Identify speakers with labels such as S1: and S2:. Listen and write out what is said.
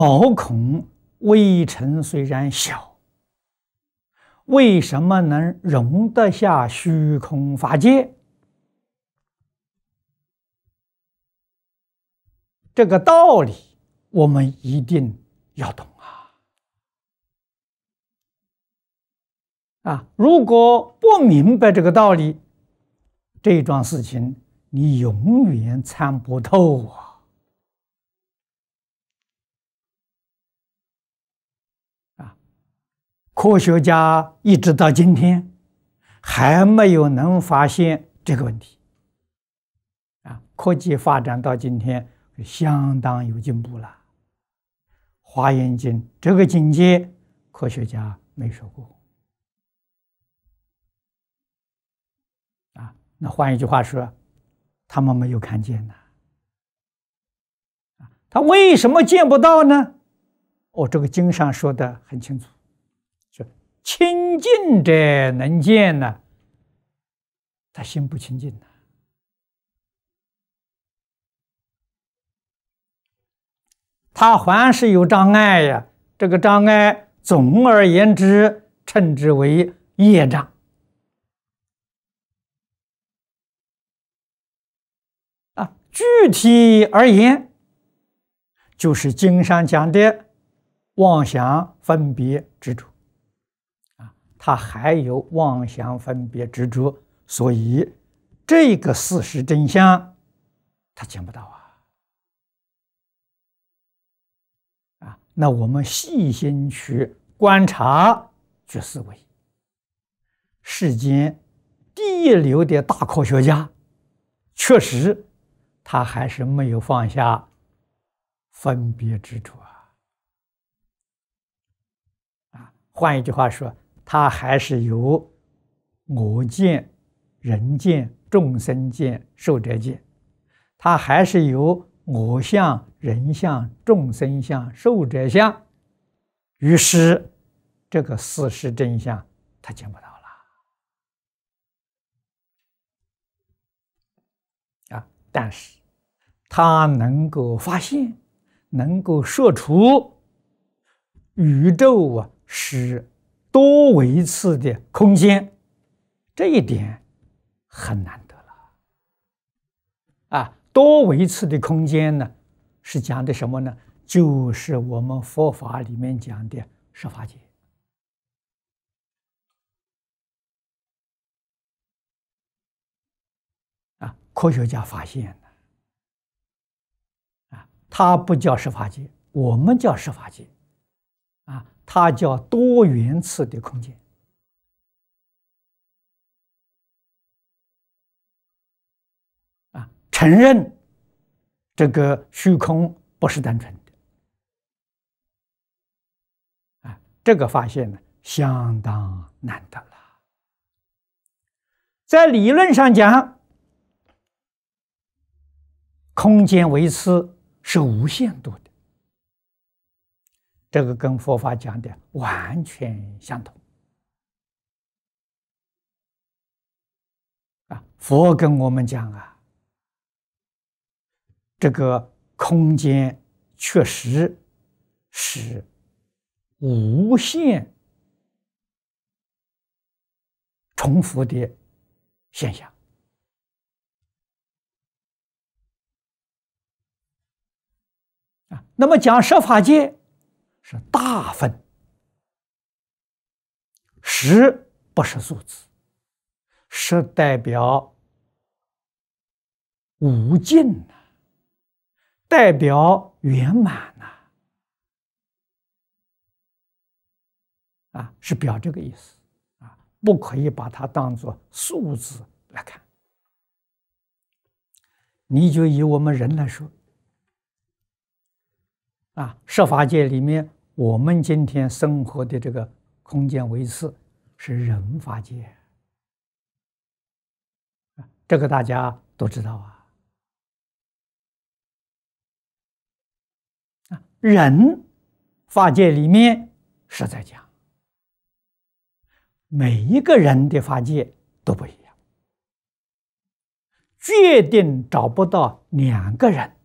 S1: 毛孔微尘虽然小，为什么能容得下虚空法界？这个道理我们一定要懂啊！如果不明白这个道理，这桩事情你永远参不透科学家一直到今天还没有能发现这个问题科技发展到今天相当有进步了。《华严经》这个境界，科学家没说过那换一句话说，他们没有看见呢。他为什么见不到呢？这个经上说的很清楚，说清净者能见呢，他心不清净呢。他还是有障碍呀，这个障碍总而言之称之为业障。具体而言，就是经上讲的妄想分别执着他还有妄想分别执着，所以这个事实真相他见不到那我们细心去观察去思维，世间第一流的大科学家确实他还是没有放下分别执着换一句话说，他还是有我见、人见、众生见、寿者见，他还是有我相、人相、众生相、寿者相，于是这个事实真相他见不到了但是他能够发现，能够说出宇宙是多维次的空间，这一点很难得了多维次的空间呢，是讲的什么呢？就是我们佛法里面讲的十法界科学家发现它不叫十法界，我们叫十法界它叫多元次的空间承认这个虚空不是单纯的这个发现呢相当难得了。在理论上讲，空间维次是无限度的，这个跟佛法讲的完全相同佛跟我们讲这个空间确实是无限重复的现象那么讲十法界是大分，十不是数字，十代表无尽代表圆满是表这个意思不可以把它当作数字来看。你就以我们人来说十法界里面，我们今天生活的这个空间维次是人法界这个大家都知道人法界里面是在讲每一个人的法界都不一样，决定找不到两个人